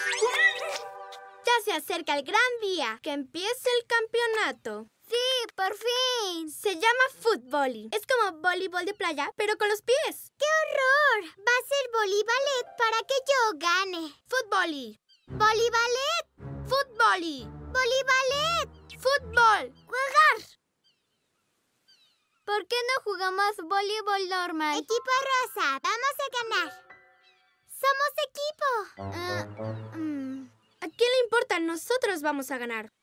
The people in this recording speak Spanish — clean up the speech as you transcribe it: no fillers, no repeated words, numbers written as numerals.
Ya se acerca el gran día, que empiece el campeonato. ¡Sí, por fin! Se llama fútbol. Es como voleibol de playa, pero con los pies. ¡Qué horror! Va a ser voleibalet para que yo gane. Fútbol. ¡Voleibalet! Fútbol. ¡Voleibalet! Fútbol. ¡Jugar! ¿Por qué no jugamos voleibol normal? Equipo rosa, vamos a ganar. ¡Somos equipo! ¿A quién le importa? Nosotros vamos a ganar.